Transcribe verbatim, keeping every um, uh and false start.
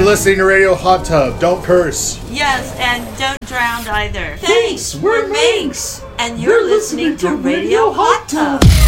listening to Radio Hot Tub. Don't curse. Yes, and don't drown either. Thanks, we're Minx. And you're listening to Radio Hot Tub.